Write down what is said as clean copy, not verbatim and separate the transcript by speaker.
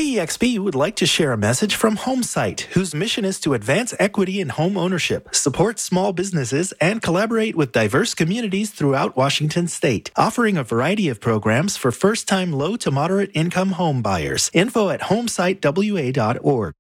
Speaker 1: KEXP would like to share a message from HomeSite, whose mission is to advance equity in home ownership, support small businesses, and collaborate with diverse communities throughout Washington state, offering a variety of programs for first-time low to moderate income home buyers. Info at homesitewa.org.